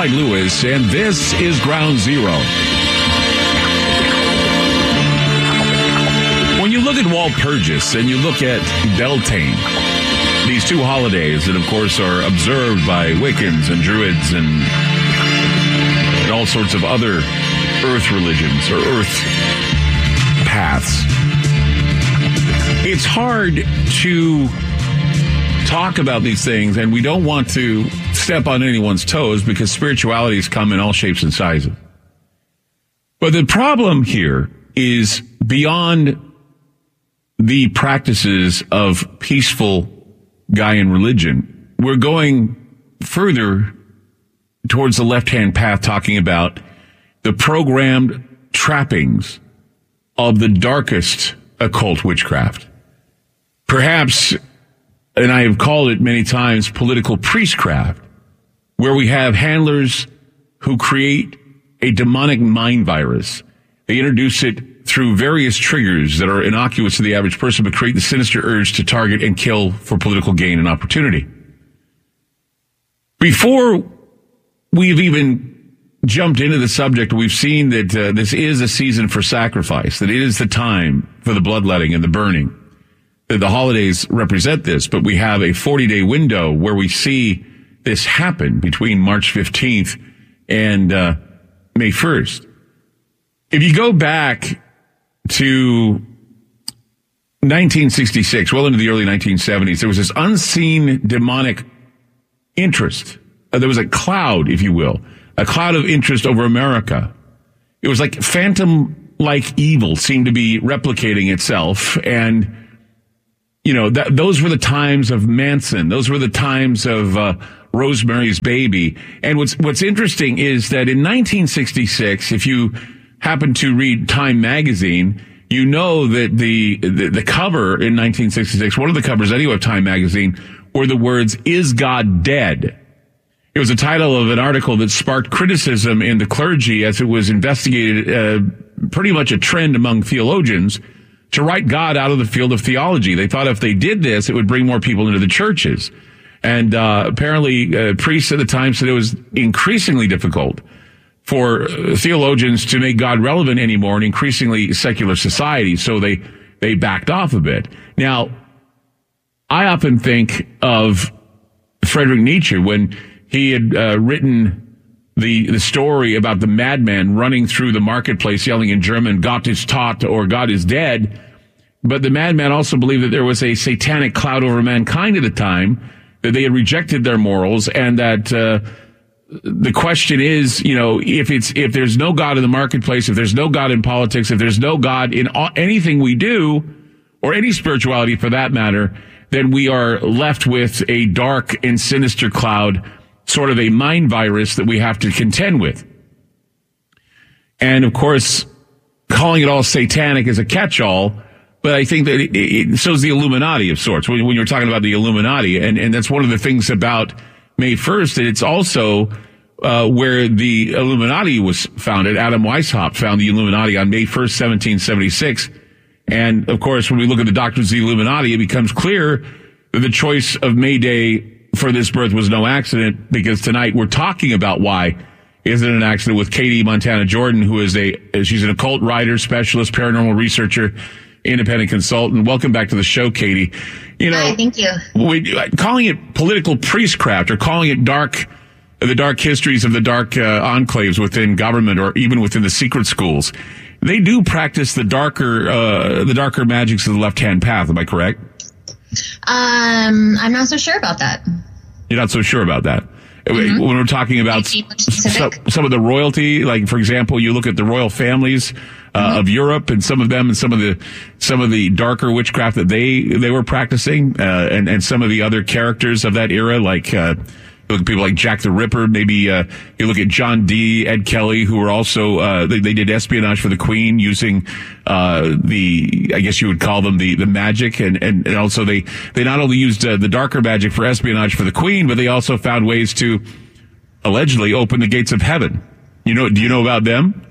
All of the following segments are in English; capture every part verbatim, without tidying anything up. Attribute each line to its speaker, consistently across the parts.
Speaker 1: Clyde Lewis, and this is Ground Zero. When you look at Walpurgis and you look at Beltane, these two holidays that, of course, are observed by Wiccans and Druids and, and all sorts of other earth religions or earth paths, it's hard to talk about these things, and we don't want to step on anyone's toes because spiritualities come in all shapes and sizes. But the problem here is beyond the practices of peaceful Gaian religion. We're going further towards the left-hand path, talking about the programmed trappings of the darkest occult witchcraft. Perhaps, and I have called it many times, political priestcraft, where we have handlers who create a demonic mind virus. They introduce it through various triggers that are innocuous to the average person, but create the sinister urge to target and kill for political gain and opportunity. Before we've even jumped into the subject, we've seen that uh, this is a season for sacrifice, that it is the time for the bloodletting and the burning. That the holidays represent this, but we have a forty-day window where we see this happen between March fifteenth and uh, May first. If you go back to nineteen sixty-six, well into the early nineteen seventies, there was this unseen demonic interest. Uh, there was a cloud, if you will, a cloud of interest over America. It was like phantom-like evil seemed to be replicating itself. And, you know, that, those were the times of Manson. Those were the times of uh, Rosemary's Baby. And what's what's interesting is that in nineteen sixty-six, if you happen to read Time magazine, you know that the, the the cover in nineteen sixty-six, one of the covers anyway of Time magazine, were the words, "Is God Dead?" It was the title of an article that sparked criticism in the clergy as it was investigated, uh, pretty much a trend among theologians, to write God out of the field of theology. They thought if they did this, it would bring more people into the churches. And uh, apparently uh, priests at the time said it was increasingly difficult for theologians to make God relevant anymore in increasingly secular society. So they, they backed off a bit. Now, I often think of Friedrich Nietzsche when he had uh, written the, the story about the madman running through the marketplace yelling in German, "Gott ist tot," or "God is dead." But the madman also believed that there was a satanic cloud over mankind at the time, that they had rejected their morals, and that uh, the question is, you know, if it's if there's no God in the marketplace, if there's no God in politics, if there's no God in all, anything we do, or any spirituality for that matter, then we are left with a dark and sinister cloud, sort of a mind virus that we have to contend with. And of course, calling it all satanic is a catch-all, but I think that it, it shows the Illuminati of sorts. When, when you're talking about the Illuminati, and, and that's one of the things about May first, that it's also uh, where the Illuminati was founded. Adam Weishaupt found the Illuminati on May first, seventeen seventy-six. And of course, when we look at the doctrines of the Illuminati, it becomes clear that the choice of May Day for this birth was no accident, because tonight we're talking about why isn't it an accident with Katie Montana Jordan, who is a, she's an occult writer, specialist, paranormal researcher, independent consultant. Welcome back to the show, Katie. You know,
Speaker 2: Hi, thank you.
Speaker 1: We, calling it political priestcraft, or calling it dark, the dark histories of the dark uh, enclaves within government, or even within the secret schools, they do practice the darker, uh, the darker magics of the left-hand path. Am I correct?
Speaker 2: Um, I'm not so sure about that.
Speaker 1: You're not so sure about that? Mm-hmm. When we're talking about some, some of the royalty, like, for example, you look at the royal families uh, mm-hmm. of Europe, and some of them, and some of the some of the darker witchcraft that they they were practicing, uh, and and some of the other characters of that era, like uh, you look at people like Jack the Ripper. Maybe uh, you look at John Dee, Ed Kelly, who were also uh, they, they did espionage for the Queen using uh, the I guess you would call them the the magic, and and, and also they they not only used uh, the darker magic for espionage for the Queen, but they also found ways to allegedly open the gates of heaven. You know, do you know about them?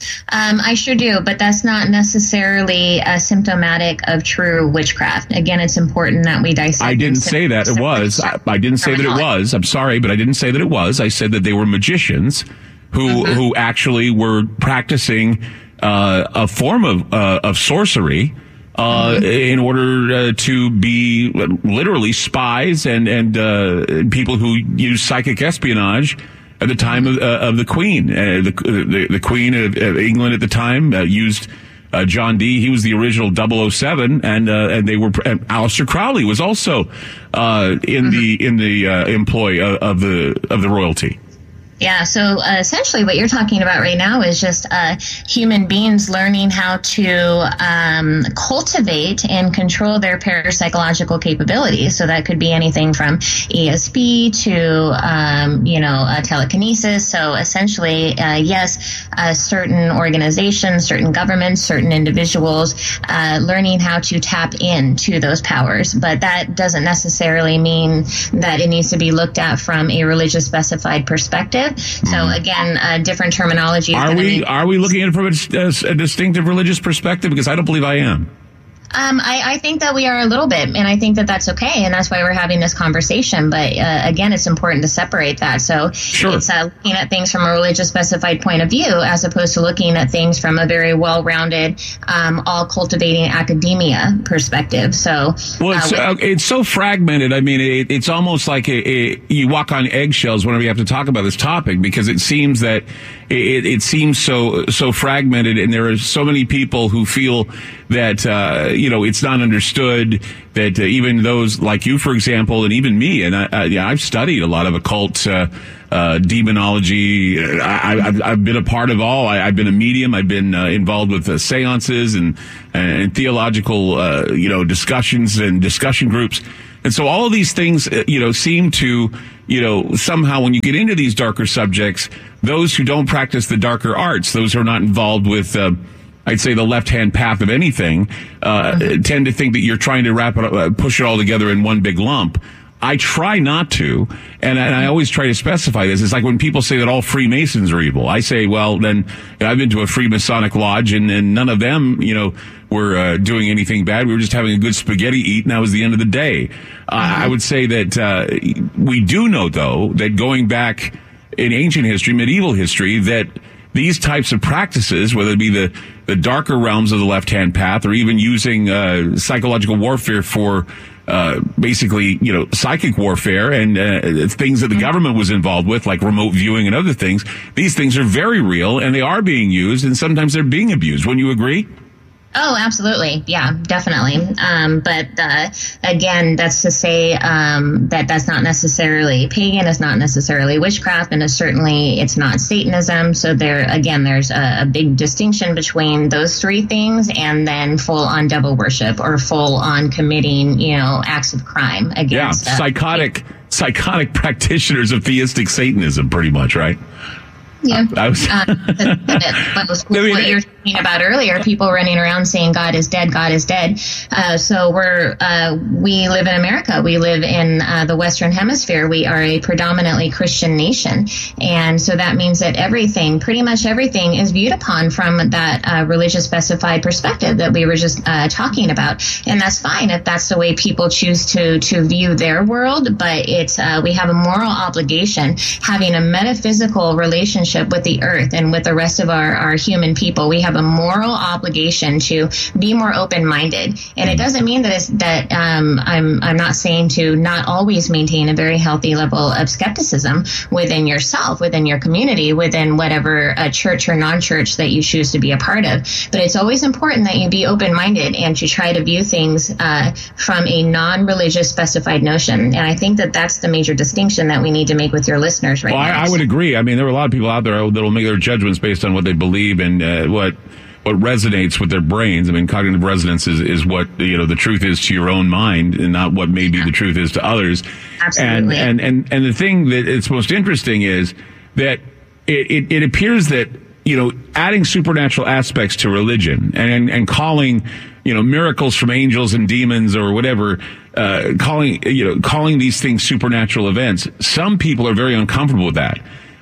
Speaker 2: Um, I sure do, but that's not necessarily uh, symptomatic of true witchcraft. Again, it's important that we dissect.
Speaker 1: I didn't say that it was. I, I didn't say that it was. I'm sorry, but I didn't say that it was. I said that they were magicians who mm-hmm. who actually were practicing uh, a form of uh, of sorcery uh, mm-hmm. in order uh, to be literally spies and and uh, people who use psychic espionage. At the time of, uh, of the Queen, uh, the, the the Queen of, of England at the time uh, used uh, John Dee. He was the original double oh seven, and uh, and they were. And Aleister Crowley was also uh, in the in the uh, employ of, of the of the royalty.
Speaker 2: Yeah, so uh, essentially what you're talking about right now is just uh, human beings learning how to um, cultivate and control their parapsychological capabilities. So that could be anything from E S P to, um, you know, uh, telekinesis. So essentially, uh, yes, uh, certain organizations, certain governments, certain individuals uh, learning how to tap into those powers. But that doesn't necessarily mean that it needs to be looked at from a religious specified perspective. So again, uh, different terminology.
Speaker 1: Are we are we looking at it from a, a distinctive religious perspective? Because I don't believe I am.
Speaker 2: Um, I, I think that we are a little bit, and I think that that's okay, and that's why we're having this conversation. But uh, again, it's important to separate that. So
Speaker 1: sure.
Speaker 2: It's uh, looking at things from a religious specified point of view, as opposed to looking at things from a very well-rounded, um, all cultivating academia perspective. So
Speaker 1: well, it's, uh, it's so fragmented. I mean, it, it's almost like a, a, you walk on eggshells whenever you have to talk about this topic, because it seems that it, it seems so so fragmented, and there are so many people who feel that uh, you know it's not understood. That uh, even those like you, for example, and even me, and I, I, yeah, I've studied a lot of occult uh, uh, demonology. I, I've, I've been a part of all. I, I've been a medium. I've been uh, involved with uh, seances and and theological uh, you know discussions and discussion groups. And so all of these things, you know, seem to, you know, somehow when you get into these darker subjects, those who don't practice the darker arts, those who are not involved with, uh, I'd say, the left-hand path of anything, uh, mm-hmm. tend to think that you're trying to wrap it up, uh, push it all together in one big lump. I try not to, and, and I always try to specify this. It's like when people say that all Freemasons are evil. I say, well, then I've been to a Freemasonic lodge, and, and none of them, you know, were uh, doing anything bad. We were just having a good spaghetti eat, and that was the end of the day. Uh, mm-hmm. I would say that uh, we do know, though, that going back in ancient history, medieval history, that these types of practices, whether it be the, the darker realms of the left-hand path or even using uh, psychological warfare for uh, basically, you know, psychic warfare and uh, things that the government was involved with, like remote viewing and other things, these things are very real, and they are being used, and sometimes they're being abused. Wouldn't you agree?
Speaker 2: Oh, absolutely. Yeah, definitely. Um, but uh, again, that's to say um, that that's not necessarily pagan, it's not necessarily witchcraft, and it's certainly it's not Satanism. So there, again, there's a, a big distinction between those three things, and then full-on devil worship or full-on committing, you know, acts of crime against.
Speaker 1: Yeah, psychotic, uh, psychotic practitioners of theistic Satanism, pretty much, right?
Speaker 2: Yeah,
Speaker 1: I was
Speaker 2: uh, what, what you were talking about earlier, people running around saying God is dead, God is dead. Uh, so we're uh, we live in America. We live in uh, the Western Hemisphere. We are a predominantly Christian nation, and so that means that everything, pretty much everything, is viewed upon from that uh, religious specified perspective that we were just uh, talking about. And that's fine if that's the way people choose to to view their world. But it's uh, we have a moral obligation, having a metaphysical relationship with the earth and with the rest of our, our human people. We have a moral obligation to be more open-minded. And it doesn't mean that it's, that um, I'm I'm not saying to not always maintain a very healthy level of skepticism within yourself, within your community, within whatever uh, church or non-church that you choose to be a part of. But it's always important that you be open-minded and to try to view things uh, from a non-religious specified notion. And I think that that's the major distinction that we need to make with your listeners right
Speaker 1: well,
Speaker 2: now.
Speaker 1: I, I would agree. I mean, there are a lot of people out there that will make their judgments based on what they believe and uh, what what resonates with their brains. I mean, cognitive resonance is, is what, you know, the truth is to your own mind and not what maybe yeah. the truth is to others.
Speaker 2: Absolutely.
Speaker 1: And, and, and, and the thing that is most interesting is that it, it, it appears that, you know, adding supernatural aspects to religion and, and calling, you know, miracles from angels and demons or whatever, uh, calling, you know, calling these things supernatural events. Some people are very uncomfortable with that.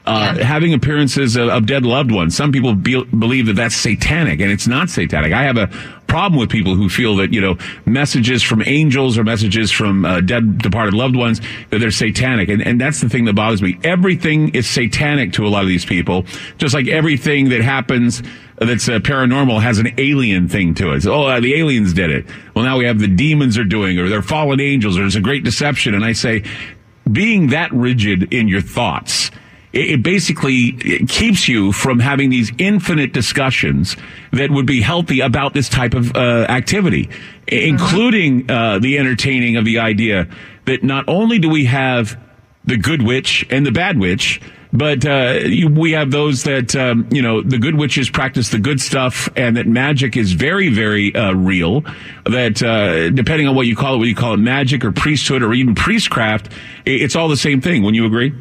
Speaker 1: Uh, yeah. Having appearances of, of dead loved ones. Some people be, believe that that's satanic, and it's not satanic. I have a problem with people who feel that, you know, messages from angels or messages from uh, dead, departed loved ones, that they're satanic. And, and that's the thing that bothers me. Everything is satanic to a lot of these people, just like everything that happens that's uh, paranormal has an alien thing to it. So, oh, uh, the aliens did it. Well, now we have the demons are doing, or they're fallen angels, or it's a great deception. And I say, being that rigid in your thoughts, it basically it keeps you from having these infinite discussions that would be healthy about this type of uh, activity, including uh, the entertaining of the idea that not only do we have the good witch and the bad witch, but uh, we have those that, um, you know, the good witches practice the good stuff, and that magic is very, very uh, real, that uh, depending on what you call it, whether you call it magic or priesthood or even priestcraft, it's all the same thing. Wouldn't you agree?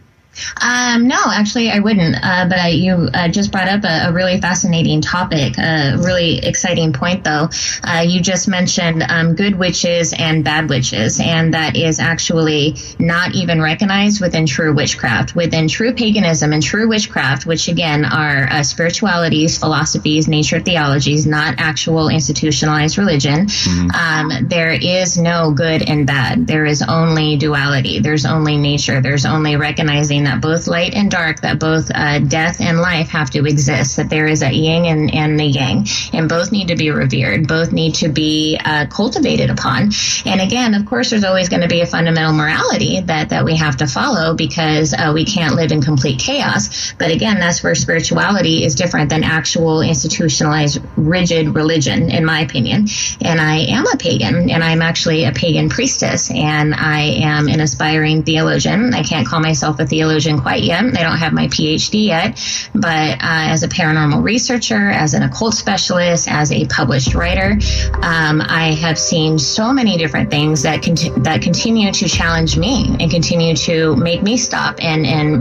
Speaker 2: Um, no, actually, I wouldn't. Uh, but I, you uh, just brought up a, a really fascinating topic, a really exciting point, though. Uh, you just mentioned um, good witches and bad witches, and that is actually not even recognized within true witchcraft. Within true paganism and true witchcraft, which again are uh, spiritualities, philosophies, nature theologies, not actual institutionalized religion, mm-hmm. um, there is no good and bad. There is only duality. There's only nature. There's only recognizing that both light and dark, that both uh, death and life have to exist, that there is a yin and, and the yang, and both need to be revered, both need to be uh, cultivated upon. And again, of course, there's always going to be a fundamental morality that, that we have to follow, because uh, we can't live in complete chaos. But again, that's where spirituality is different than actual institutionalized, rigid religion, in my opinion. And I am a pagan, and I'm actually a pagan priestess, and I am an aspiring theologian. I can't call myself a theologian quite yet. I don't have my P H D yet, but uh, as a paranormal researcher, as an occult specialist, as a published writer, um, I have seen so many different things that cont- that continue to challenge me and continue to make me stop and and